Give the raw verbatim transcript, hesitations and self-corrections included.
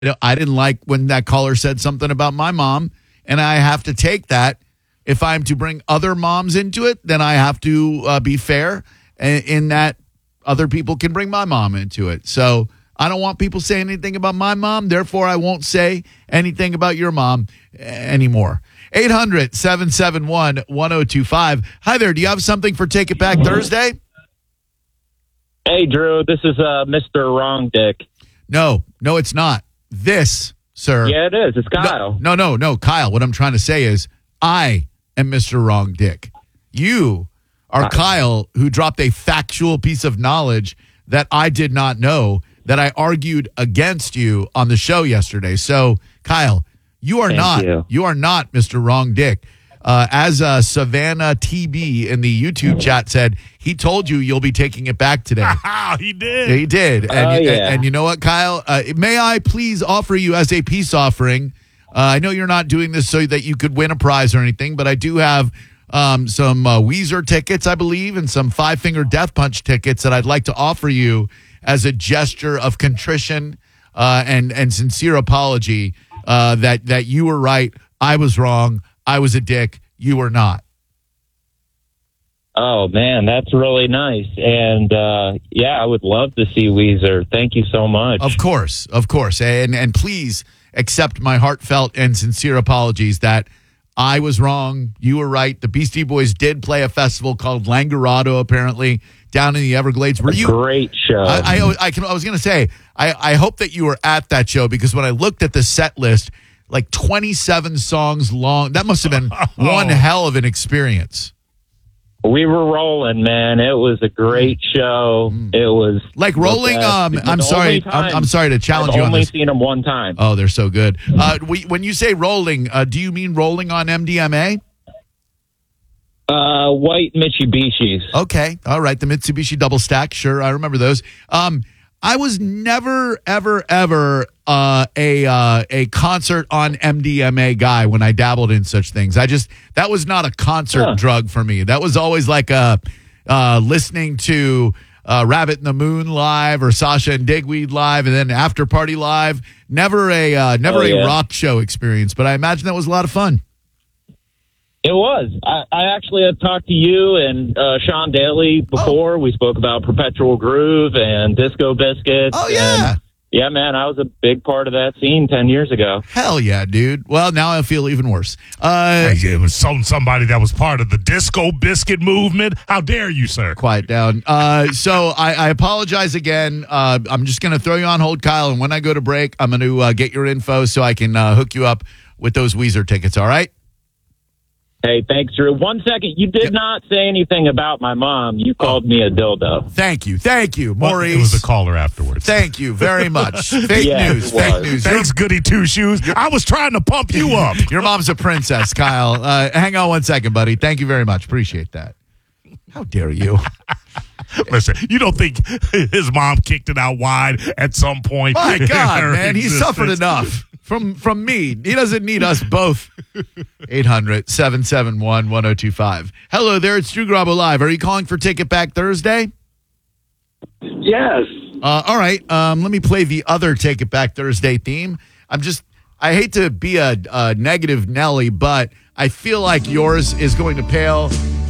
You know, I didn't like when that caller said something about my mom, and I have to take that. If I'm to bring other moms into it, then I have to uh, be fair in, in that other people can bring my mom into it. So I don't want people saying anything about my mom. Therefore, I won't say anything about your mom anymore. eight hundred, seven seven one, one oh two five. Hi there. Do you have something for Take It Back Thursday? Hey, Drew. This is uh, Mister Wrong Dick. No, no, it's not. This, sir. Yeah, it is. It's Kyle. No, no, no, no, Kyle. What I'm trying to say is I am Mister Wrong Dick. You are Kyle, who dropped a factual piece of knowledge that I did not know, that I argued against you on the show yesterday. So, Kyle, you are Thank not you. you are not Mister Wrong Dick. Uh, as uh, Savannah T B in the YouTube chat said, he told you you'll be taking it back today. he did. He did. And, Oh, you- yeah. and, and you know what, Kyle? Uh, may I please offer you as a peace offering? Uh, I know you're not doing this so that you could win a prize or anything, but I do have um, some uh, Weezer tickets, I believe, and some Five Finger Death Punch tickets that I'd like to offer you as a gesture of contrition uh, and and sincere apology uh, that that you were right, I was wrong, I was a dick, you were not. Oh, man, that's really nice. And, uh, yeah, I would love to see Weezer. Thank you so much. Of course, of course. And and please accept my heartfelt and sincere apologies that I was wrong. You were right. The Beastie Boys did play a festival called Langerado, apparently, down in the Everglades. Were you? Great show. I, I, I, can, I was going to say, I, I hope that you were at that show, because when I looked at the set list, like twenty-seven songs long, that must have been one hell of an experience. We were rolling, man. It was a great show. It was Like rolling. the best. Um, It was I'm the sorry. only I'm, time I'm sorry to challenge I've you on only this. seen them one time. Oh, they're so good. Uh, we, when you say rolling, uh, do you mean rolling on M D M A? Uh, white Mitsubishis. Okay. All right. The Mitsubishi double stack. Sure. I remember those. Um, I was never, ever, ever uh, a uh, a concert on M D M A guy when I dabbled in such things. I just, that was not a concert Huh. drug for me. That was always like a, uh, listening to uh, Rabbit in the Moon live or Sasha and Digweed live and then After Party live. Never a, uh, never Oh, a yeah. rock show experience, but I imagine that was a lot of fun. It was. I, I actually have talked to you and uh, Sean Daly before. We spoke about Perpetual Groove and Disco Biscuits. Oh, yeah. And, yeah, man, I was a big part of that scene ten years ago. Hell yeah, dude. Well, now I feel even worse. Uh, Hey, it was some somebody that was part of the disco biscuit movement. How dare you, sir? Quiet down. Uh, so I, I apologize again. Uh, I'm just going to throw you on hold, Kyle, and when I go to break, I'm going to uh, get your info so I can uh, hook you up with those Weezer tickets, all right? Hey, thanks, Drew. One second. You did Yep. not say anything about my mom. You called me a dildo. Thank you. Thank you, Well, Maurice. it was a caller afterwards. Thank you very much. Fake Yes, news. it Fake was. news. Thanks, Goody Two Shoes. I was trying to pump you up. Your mom's a princess, Kyle. Uh, hang on one second, buddy. Thank you very much. Appreciate that. How dare you? Listen, you don't think his mom kicked it out wide at some point? My in God, her man. He existence? suffered enough from from me. He doesn't need us both. eight hundred, seven seven one, one oh two five. Hello there. It's Drew Garabo Live. Are you calling for Take It Back Thursday? Yes. Uh, all right. Um, let me play the other Take It Back Thursday theme. I'm just, I hate to be a, a negative Nelly, but I feel like yours is going to pale